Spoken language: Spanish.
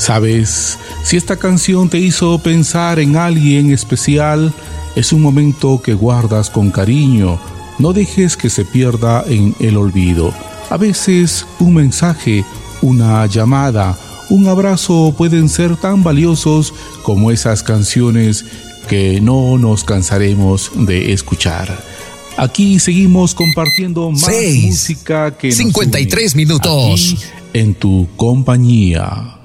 ¿Sabes? Si esta canción te hizo pensar en alguien especial, es un momento que guardas con cariño. No dejes que se pierda en el olvido. A veces un mensaje, una llamada, un abrazo pueden ser tan valiosos como esas canciones que no nos cansaremos de escuchar. Aquí seguimos compartiendo más música que nos 53 une. minutos. Aquí en tu compañía.